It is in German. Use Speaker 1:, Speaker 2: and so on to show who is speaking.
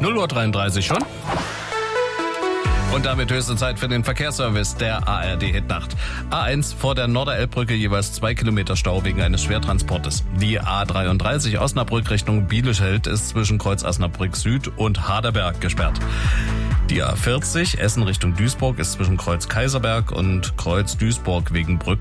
Speaker 1: 0:33 Uhr schon. Und damit höchste Zeit für den Verkehrsservice der ARD Hitnacht. A1 vor der Norderelbbrücke jeweils 2 Kilometer Stau wegen eines Schwertransportes. Die A33 Osnabrück Richtung Bielefeld ist zwischen Kreuz Osnabrück Süd und Harderberg gesperrt. Die A40 Essen Richtung Duisburg ist zwischen Kreuz Kaiserberg und Kreuz Duisburg wegen Brücken